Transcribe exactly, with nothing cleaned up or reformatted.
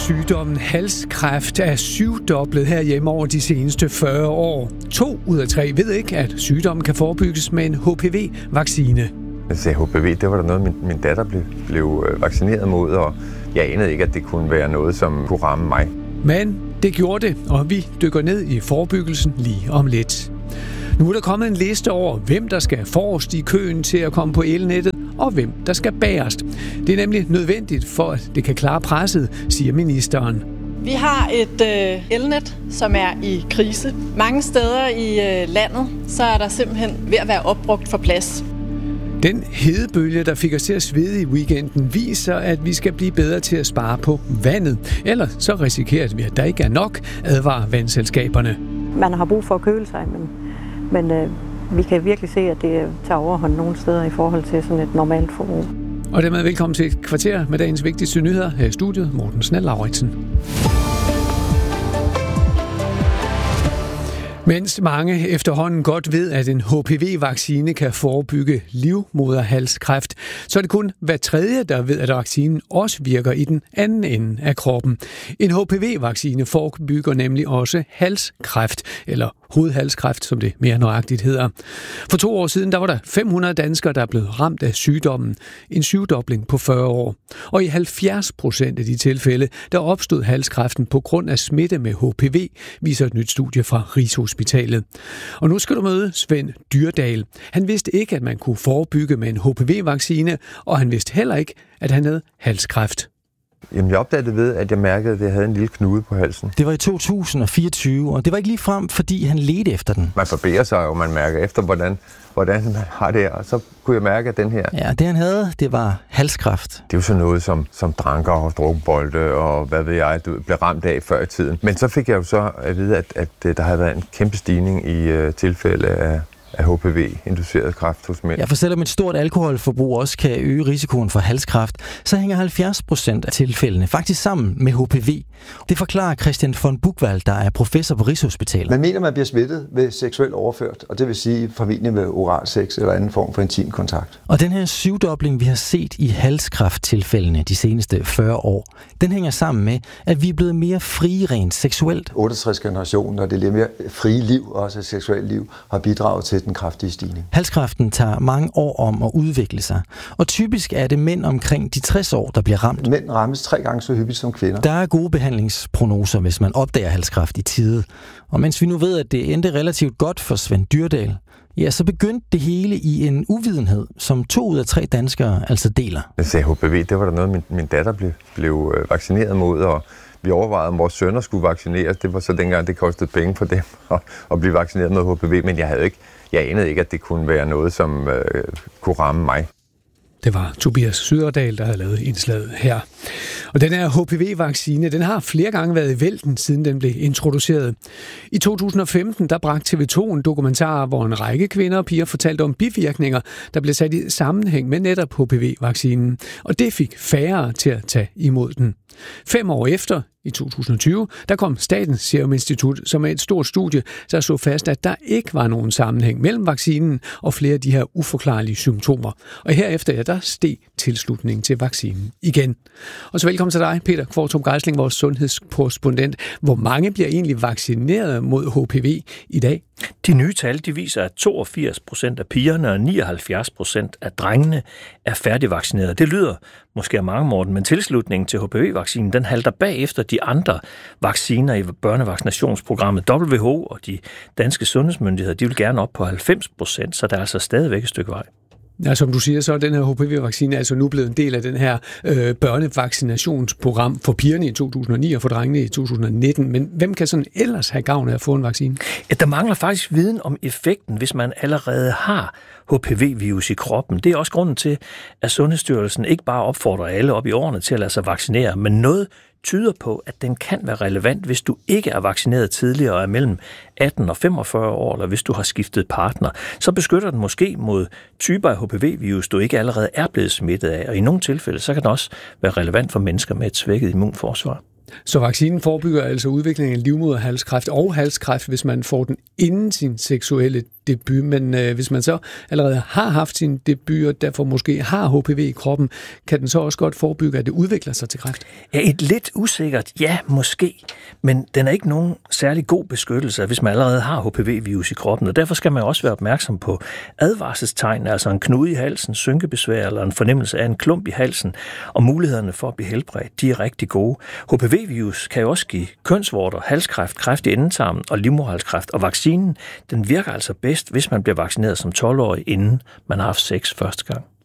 Sygdommen halskræft er syvdoblet herhjemme over de seneste fyrre år. To ud af tre ved ikke, at sygdommen kan forebygges med en H P V-vaccine. Altså H P V, det var der noget, min, min datter blev, blev vaccineret mod, og jeg anede ikke, at det kunne være noget, som kunne ramme mig. Men det gjorde det, og vi dykker ned i forebyggelsen lige om lidt. Nu er der kommet en liste over, hvem der skal forrest i køen til at komme på elnettet, og hvem der skal bagerst. Det er nemlig nødvendigt for, at det kan klare presset, siger ministeren. Vi har et øh, elnet, som er i krise. Mange steder i øh, landet, så er der simpelthen ved at være opbrugt for plads. Den hedebølge, der fik os til at svede i weekenden, viser, at vi skal blive bedre til at spare på vandet. Ellers så risikerer vi, at der ikke er nok, advarer vandselskaberne. Man har brug for at køle sig, men, men øh, vi kan virkelig se, at det tager overhånd nogle steder i forhold til sådan et normalt forbrug. Og dermed velkommen til et kvarter med dagens vigtigste nyheder her i studiet. Morten Snell-Lauritsen. Mens mange efterhånden godt ved, at en H P V-vaccine kan forebygge livmoderhalskræft, så er det kun hver tredje, der ved, at vaccinen også virker i den anden ende af kroppen. En H P V-vaccine forebygger nemlig også halskræft, eller hovedhalskræft, som det mere nøjagtigt hedder. For to år siden der var der fem hundrede danskere, der er blevet ramt af sygdommen. En syvdobling på fyrre år. Og i halvfjerds procent af de tilfælde, der opstod halskræften på grund af smitte med H P V, viser et nyt studie fra Rigshospitalet. Og nu skal du møde Svend Dyrdal. Han vidste ikke, at man kunne forebygge med en H P V-vaccine, og han vidste heller ikke, at han havde halskræft. Jamen, jeg opdagede det ved, at jeg mærkede, at jeg havde en lille knude på halsen. Det var i to tusind og fireogtyve, og det var ikke lige frem, fordi han ledte efter den. Man barberer sig, og man mærker efter, hvordan, hvordan man har det, og så kunne jeg mærke, at den her... Ja, det han havde, det var halskræft. Det er jo sådan noget, som, som dranker og drukbolde, og hvad ved jeg, du blev ramt af før i tiden. Men så fik jeg jo så at vide, at, at der havde været en kæmpe stigning i uh, tilfælde af... af H P V-induceret kræft hos mænd. Ja, for selvom et stort alkoholforbrug også kan øge risikoen for halskræft, så hænger halvfjerds procent af tilfældene faktisk sammen med H P V. Det forklarer Christian von Buchwald, der er professor på Rigshospitalet. Man mener, man bliver smittet ved seksuelt overført, og det vil sige formentlig med oral sex eller anden form for intim kontakt. Og den her syvdobling, vi har set i halskræfttilfældene de seneste fyrre år, den hænger sammen med, at vi er blevet mere frie rent seksuelt. otteogtres generationen og det lidt mere frie liv, også et seksuelt liv, har bidraget til den kraftige stigning. Halskræften tager mange år om at udvikle sig, og typisk er det mænd omkring de tres år, der bliver ramt. Mænd rammes tre gange så hyppigt som kvinder. Der er gode behandlingsprognoser, hvis man opdager halskræft i tide. Og mens vi nu ved, at det endte relativt godt for Svend Dyrdal, ja, så begyndte det hele i en uvidenhed, som to ud af tre danskere altså deler. Altså H P V, det var der noget, min, min datter blev, blev vaccineret mod, og vi overvejede, om vores sønner skulle vaccineres. Det var så dengang, det kostede penge for dem at, at blive vaccineret med H P V, men jeg havde ikke, jeg anede ikke, at det kunne være noget, som øh, kunne ramme mig. Det var Tobias Søderdal, der havde lavet indslaget her. Og den her H P V-vaccine, den har flere gange været i vælten, siden den blev introduceret. I to tusind og femten, der bragte T V to en dokumentar, hvor en række kvinder og piger fortalte om bivirkninger, der blev sat i sammenhæng med netop H P V-vaccinen. Og det fik færre til at tage imod den. Fem år efter, i to tusind og tyve, der kom Statens Serum Institut, som er et stort studie, der slog fast, at der ikke var nogen sammenhæng mellem vaccinen og flere af de her uforklarlige symptomer. Og herefter, ja, der steg tilslutningen til vaccinen igen. Og så velkommen til dig, Peter Kvartrup Geisling, vores sundhedskorrespondent. Hvor mange bliver egentlig vaccineret mod H P V i dag? De nye tal, de viser, at toogfirs procent af pigerne og nioghalvfjerds procent af drengene er færdigvaccineret. Det lyder måske af mange, Morten, men tilslutningen til H P V-vaccinen, den halter bagefter de andre vacciner i børnevaccinationsprogrammet. W H O og de danske sundhedsmyndigheder, de vil gerne op på halvfems procent, så der er altså stadigvæk et stykke vej. Ja, som du siger, så er den her H P V-vaccine altså nu blevet en del af den her øh, børnevaccinationsprogram for pigerne i to tusind og ni og for drengene i to tusind og nitten. Men hvem kan sådan ellers have gavn af at få en vaccine? Ja, der mangler faktisk viden om effekten, hvis man allerede har H P V-virus i kroppen. Det er også grunden til, at Sundhedsstyrelsen ikke bare opfordrer alle op i årene til at lade sig vaccinere, men noget tyder på, at den kan være relevant, hvis du ikke er vaccineret tidligere og er mellem atten og femogfyrre år, eller hvis du har skiftet partner. Så beskytter den måske mod typer af H P V-virus, du ikke allerede er blevet smittet af, og i nogle tilfælde, så kan den også være relevant for mennesker med et svækket immunforsvar. Så vaccinen forebygger altså udviklingen af livmoderhalskræft og halskræft, hvis man får den inden sin seksuelle debut, men øh, hvis man så allerede har haft sin debut, og derfor måske har H P V i kroppen, kan den så også godt forebygge, at det udvikler sig til kræft? Ja, et lidt usikkert, ja, måske, men den er ikke nogen særlig god beskyttelse, hvis man allerede har H P V-virus i kroppen, og derfor skal man også være opmærksom på advarselstegn, altså en knude i halsen, synkebesvær eller en fornemmelse af en klump i halsen, og mulighederne for at blive helbredt, de er rigtig gode. H P V-virus kan jo også give kønsvorter, halskræft, kræft i endetarmen og livmoderhalskræft, og vaccinen, den virker altså bedst, hvis man bliver vaccineret som tolv-årig, inden man har haft sex første gang.